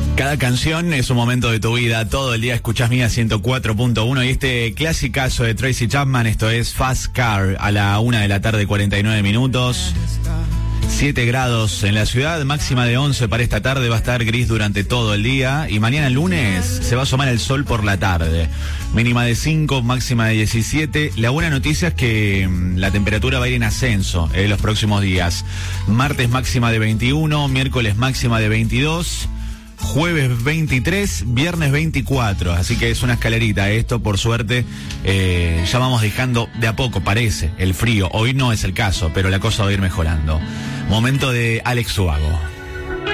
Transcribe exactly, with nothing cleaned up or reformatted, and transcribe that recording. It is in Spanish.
Cada canción es un momento de tu vida. Todo el día escuchás Mía ciento cuatro punto uno y este clasicazo de Tracy Chapman, esto es Fast Car, a la una de la tarde, cuarenta y nueve minutos. siete grados en la ciudad, máxima de once para esta tarde, va a estar gris durante todo el día y mañana lunes se va a asomar el sol por la tarde. Mínima de cinco, máxima de diecisiete. La buena noticia es que mmm, la temperatura va a ir en ascenso en eh, los próximos días. Martes máxima de veintiuno, miércoles máxima de veintidós. Jueves veintitrés, viernes veinticuatro, así que es una escalerita esto, por suerte eh, ya vamos dejando de a poco, parece, el frío. Hoy no es el caso, pero la cosa va a ir mejorando. Momento de Alex Ubago.